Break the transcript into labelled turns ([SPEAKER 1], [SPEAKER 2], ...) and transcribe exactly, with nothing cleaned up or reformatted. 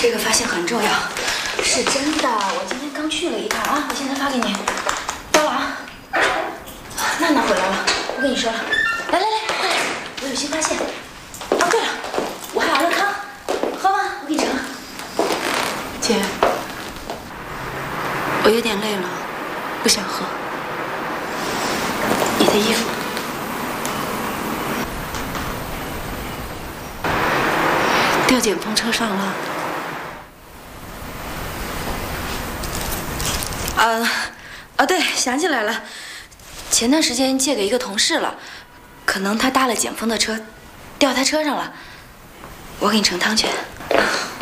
[SPEAKER 1] 这个发现很重要，是真的。我今天刚去了一趟啊，我现在发给你。到了啊。娜娜回来了，我跟你说了。来来来，快来，我有新发现。哦，对了，我还熬了汤，喝吗？我给你盛。
[SPEAKER 2] 姐，我有点累了，不想喝。你的衣服。 掉检风车上了。
[SPEAKER 1] 呃，啊，对，想起来了，前段时间借给一个同事了，可能他搭了检风的车，掉他车上了。我给你盛汤去。